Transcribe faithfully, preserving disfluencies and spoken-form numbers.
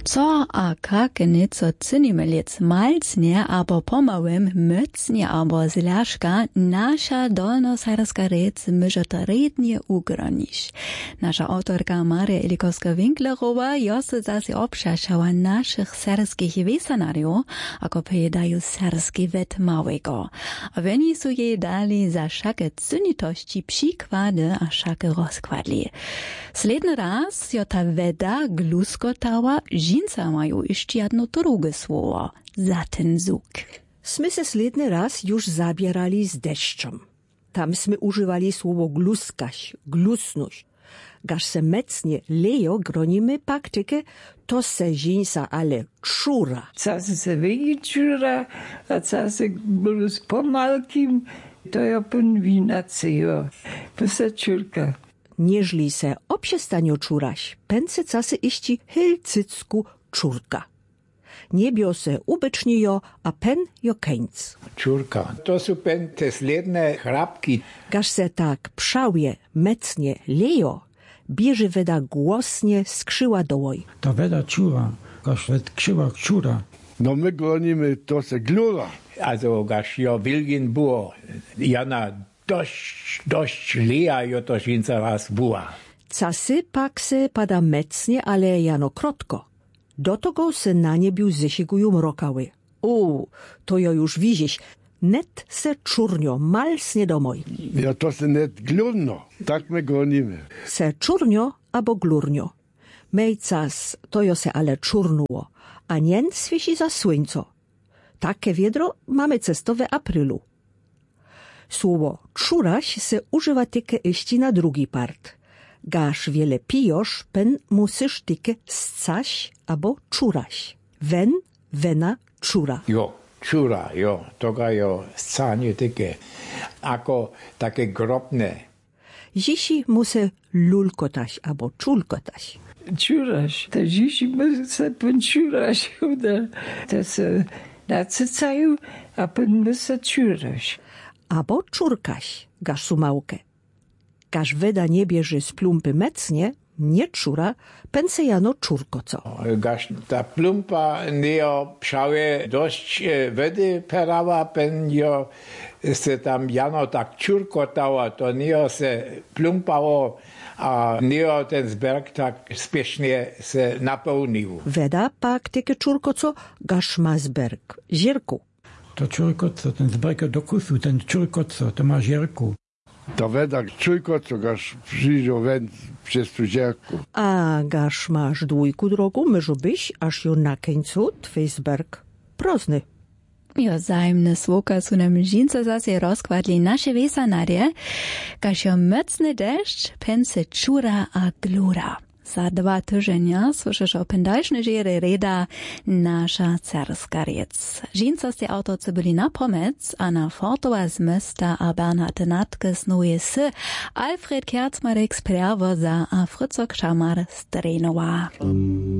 Co a kak nieco cynimy lec malcnie, abo pomałym, mycnie, abo zlaszka, nasza dolnosajerska rec myże to rednie ugronić. Nasza autorka Maria Ilikowska-Winklerowa josy zase obszaszała naszych serskich wiesanariów, ako pojedają serski wet małego. A oni su jej dali za szakę cynitości przykłady a szakę rozkładli. Sledny raz jo ta weda gluskotała, Žinca mają jeszcze jedno drugie słowo, za ten zuk. Smy se sledny raz już zabierali z deszczem. Tam smy używali słowo gluskaś, glusnuś. Gaż se mecnie lejo gronimy paktykę, to se žinca ale czura. Czasy se wygi czura, a czasy były z pomalkim, to ja pun wina cejo, pysaczurka. Nieżli se obsiestanio czuraś, pęce casy iści hylcycku czurka. Niebio se ubecznio, a pen jo keńc. Czurka. To są pen te sledne chrapki. Gaż se tak pszauje, mecnie lejo, bierze weda głosnie skrzyła dołoj. Ta weda czura, gaż wed krzyła czura. No my gonimy to se glura. Also gaż jo wilgin było, jana dość, dość leja jo to žinca raz była. Casy pak se pada mecnie, ale jano krotko. Do tego se na niebiu zesigują mrokały. U, to jo już widzisz, net se czurnio, malsnie domoj. Ja to se net glurno, tak my gonimy. Se czurnio abo glurnio. Mej cas, to jo se ale czurnuło, a nien swiesi za słońco. Takie wiedro mamy cestowe aprylu. Słowo czuraś se używa tykę iści na drugi part. Gaż wiele pijosz, pen musisz tykę scaś abo czuraś. Wen, wena, czura. Jo, czura, jo, toga jo scanie tykie, ako takie grobne. Zisi musę lulkotaś abo czulkotaś. Czuraś, to dziś my se pun czuraś, to se nacycają, a pun my se czuraś. Abo czurkaś, gaż sumałkę. Gaż weda nie bierze z plumpy mecnie, nie czura, pęce jano czurko co. Gaż ta plumpa neo pszałe dość wedy perała, pen jo se tam jano tak czurkotała, to neo se plumpało, a neo ten zberg tak spiesznie se napełnił. Weda pak tyke czurko co, gaż ma zberg, zierku. To czurkoco, ten zbrek do kusu, ten czurkoco, to ma zierku. Ta weda czujko, co gaż przyjdzie węd przez tu zierku. A gaż masz dwójku drogu, myżu byś, aż jo na końcu twej zberg prozny. Jo zajemne słoka su nam žinca zase rozkładli nasze wiesanarje, kaž jo mocny deszcz, pęce czura a glura. Za dwa tyżenia słyszysz o pendalsznej żery reda nasza cerska rec. Žinca ste autorce byli na pomec, a na Fortowa z mesta a Bernhard Natke snuje s Alfred Kerzmarek z Prevoza a Frico Kšamar z Drenova.